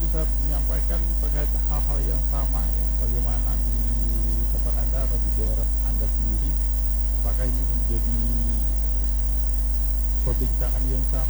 bisa menyampaikan terkait hal-hal yang sama ya, bagaimana di tempat Anda atau di daerah Anda sendiri, apakah ini menjadi perbincangan yang sama